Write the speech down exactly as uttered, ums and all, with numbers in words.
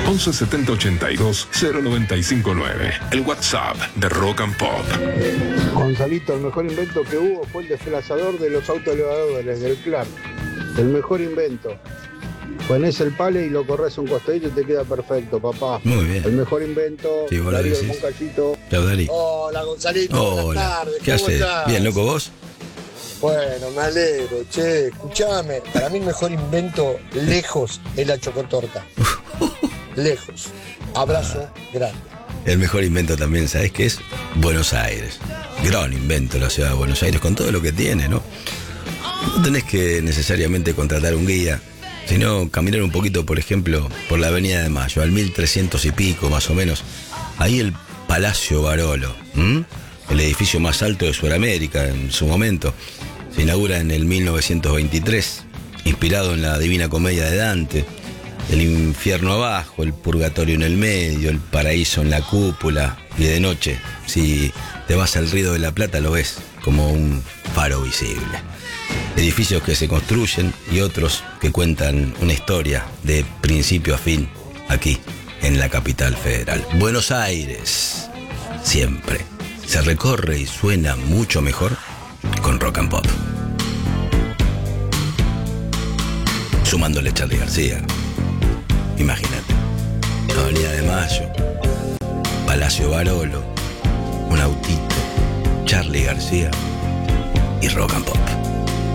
once setenta ochenta y dos cero noventa y cinco nueve. El WhatsApp de Rock and Pop. Gonzalito, el mejor invento que hubo fue el desplazador de los autoelevadores del Clark. El mejor invento. Ponés el pale y lo corres un costadito y te queda perfecto, papá. Muy bien. El mejor invento. Sí, vos lo Darío decís. Moncachito. Chau, Dari. Hola, Gonzalito. Buenas Hola. tardes. ¿Qué ¿Cómo haces? estás? Bien, loco, ¿vos? Bueno, me alegro, che. Escuchame. Para mí el mejor invento lejos es la chocotorta. Lejos. Abrazo grande. El mejor invento también, ¿sabés qué es? Buenos Aires. Gran invento la ciudad de Buenos Aires, con todo lo que tiene, ¿no? No tenés que necesariamente contratar un guía, sino caminar un poquito, por ejemplo, por la Avenida de Mayo, al mil trescientos y pico, más o menos. Ahí el Palacio Barolo, ¿m? El edificio más alto de Sudamérica en su momento. Se inaugura en el mil novecientos veintitrés, inspirado en la Divina Comedia de Dante. El infierno abajo, el purgatorio en el medio, el paraíso en la cúpula. Y de noche, si te vas al Río de la Plata, lo ves como un faro visible. Edificios que se construyen y otros que cuentan una historia de principio a fin aquí en la capital federal. Buenos Aires, siempre se recorre y suena mucho mejor con Rock and Pop. Sumándole Charly García. Imagínate, Avenida de Mayo, Palacio Barolo, un autito, Charly García y Rock and Pop.